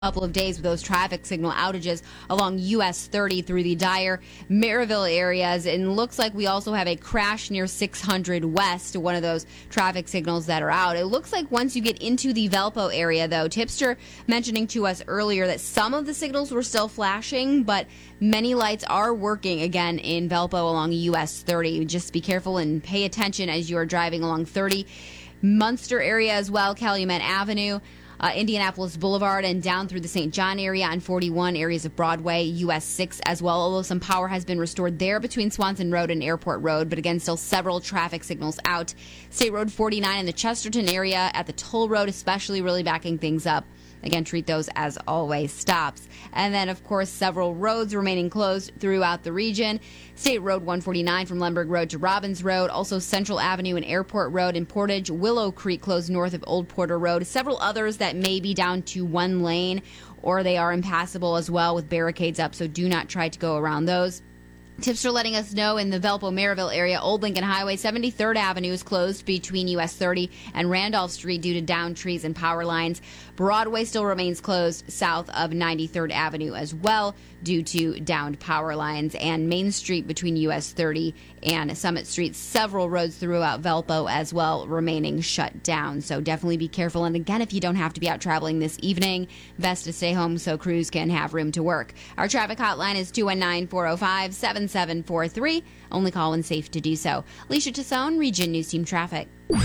Couple of days with those traffic signal outages along US 30 through the Dyer, Maryville areas. And looks like we also have a crash near 600 West, one of those traffic signals that are out. It looks like once you get into the Valpo area, though, Tipster mentioning to us earlier that some of the signals were still flashing, but many lights are working again in Valpo along US 30. Just be careful and pay attention as you are driving along 30. Munster area as well, Calumet Avenue. Indianapolis Boulevard and down through the St. John area on 41, areas of Broadway, US 6 as well, although some power has been restored there between Swanson Road and Airport Road, but again, still several traffic signals out. State Road 49 in the Chesterton area at the Toll Road especially really backing things up. Again, treat those as always stops. And then, of course, several roads remaining closed throughout the region. State Road 149 from Lemberg Road to Robbins Road. Also Central Avenue and Airport Road in Portage. Willow Creek closed north of Old Porter Road. Several others that may be down to one lane, or they are impassable as well with barricades up, so do not try to go around those. Tipster letting us know in the Valpo-Maryville area, Old Lincoln Highway 73rd Avenue is closed between US 30 and Randolph Street due to downed trees and power lines. Broadway still remains closed south of 93rd Avenue as well due to downed power lines. And Main Street between US 30 and Summit Street, several roads throughout Valpo as well remaining shut down. So definitely be careful. And again, if you don't have to be out traveling this evening, best to stay home so crews can have room to work. Our traffic hotline is 219-405-7743. Only call when safe to do so. Alicia Tassone, Region News Team Traffic.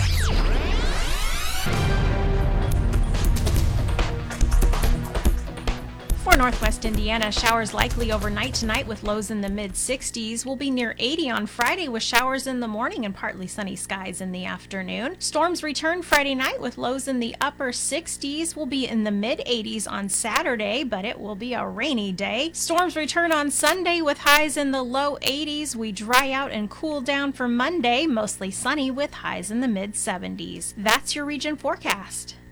For Northwest Indiana, showers likely overnight tonight with lows in the mid-60s. We'll be near 80 on Friday with showers in the morning and partly sunny skies in the afternoon. Storms return Friday night with lows in the upper 60s. We'll be in the mid-80s on Saturday, but it will be a rainy day. Storms return on Sunday with highs in the low 80s. We dry out and cool down for Monday, mostly sunny with highs in the mid-70s. That's your region forecast.